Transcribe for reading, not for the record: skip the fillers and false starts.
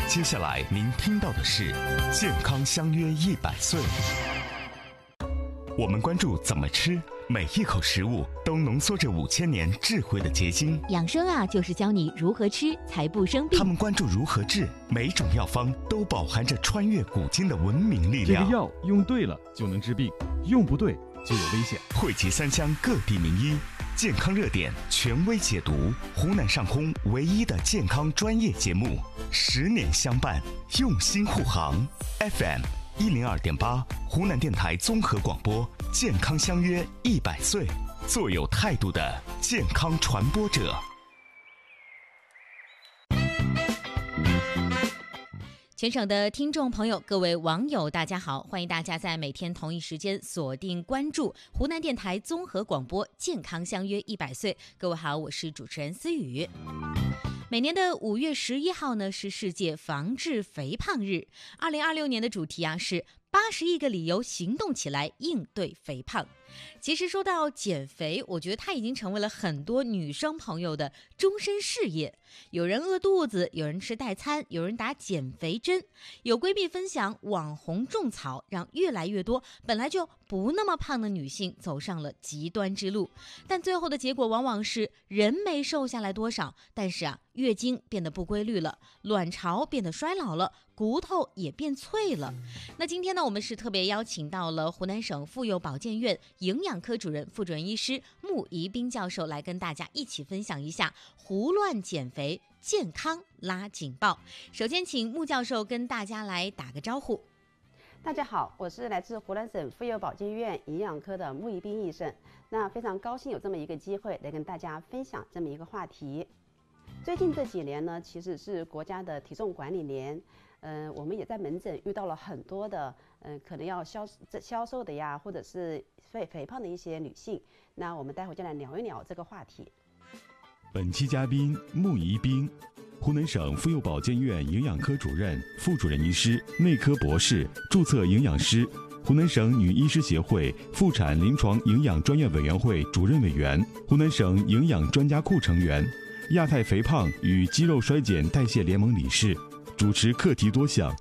接下来您听到的是健康相约100岁。我们关注怎么吃，每一口食物都浓缩着5000年智慧的结晶。 养生啊，就是教你如何吃才不生病。 他们关注如何治，每种药方都饱含着穿越古今的文明力量。 这个药用对了就能治病，用不对就有危险。 汇集3乡各地名医，健康热点权威解读，湖南上空唯一的健康专业节目，10年相伴，用心护航。FM 102.8，湖南电台综合广播，健康相约100岁，做有态度的健康传播者。 全省的听众朋友，各位网友，大家好！欢迎大家在每天同一时间锁定关注湖南电台综合广播《健康相约100岁》。各位好，我是主持人思雨。每年的5月11号呢，是世界防治肥胖日。2026年的主题啊是80亿个理由行动起来应对肥胖。其实说到减肥，我觉得它已经成为了很多女生朋友的终身事业。有人饿肚子，有人吃代餐，有人打减肥针。有闺蜜分享，网红种草让越来越多本来就不那么胖的女性走上了极端之路。但最后的结果往往是人没瘦下来多少，但是啊，月经变得不规律了，卵巢变得衰老了，骨头也变脆了。那今天呢，我们是特别邀请到了湖南省妇幼保健院营养科主任、副主任医师穆宜斌教授来跟大家一起分享一下胡乱减肥，健康拉警报。首先请穆教授跟大家来打个招呼。 大家好，我是来自湖南省妇幼保健院营养科的穆宜斌医生。那非常高兴有这么一个机会来跟大家分享这么一个话题。最近这几年呢，其实是国家的体重管理年，我们也在门诊遇到了很多的，可能要消瘦的呀，或者是肥胖的一些女性。那我们待会就来聊一聊这个话题。 本期嘉宾穆宜斌，湖南省妇幼保健院营养科主任、副主任医师、内科博士、注册营养师，湖南省女医师协会妇产临床营养专业委员会主任委员，湖南省营养专家库成员，亚太肥胖与肌肉衰减代谢联盟理事，主持课题多项，